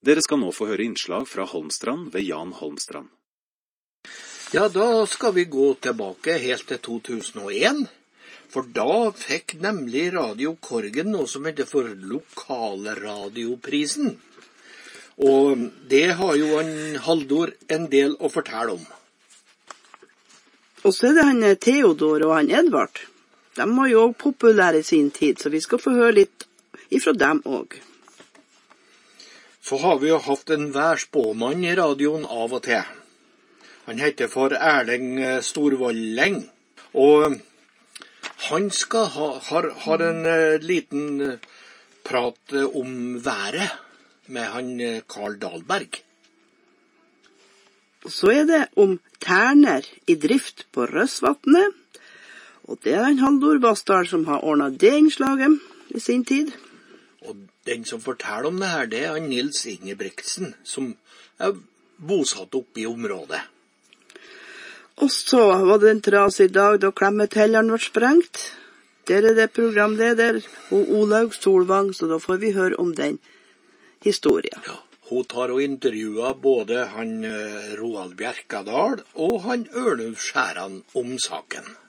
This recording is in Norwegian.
Dere skal nå få høre innslag fra Holmstrand ved Jan Holmstrand. Ja, da skal vi gå tilbake helt til 2001, for da fikk nemlig Radio Korgen noe som heter for Lokalradioprisen. Og det har jo Haldor en del å fortelle om. Og så er det han Theodor og han Edvard. De var jo også populære i sin tid, så vi skal få høre litt ifra dem også. Så har vi jo hatt en værspåmann i radioen av og til. Han heter for Erling Storvolleng, og han har en liten prat om været med han Karl Dahlberg. Så er det om terner i drift på Røsvatnet, og det er han Haldor Bastard som har ordnet det innslaget i sin tid. Og den som forteller om det her, det er Nils Ingebrigtsen, som er bosatt oppe i området. Og så var det en trasig dag da Klemmetelleren ble sprengt. Der er det programleder, og Olaug Solvang, så da får vi høre om den historien. Ja, hun tar og intervjuer både han Roald Bjerkadal og han Ørnulf Skjæran om saken.